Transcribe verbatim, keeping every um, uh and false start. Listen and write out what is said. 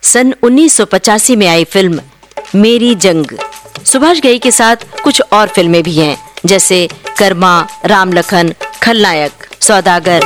सन उन्नीस सौ पचासी में आई फिल्म मेरी जंग। सुभाष घई के साथ कुछ और फिल्में भी हैं, जैसे कर्मा, राम लखन, खलनायक, सौदागर,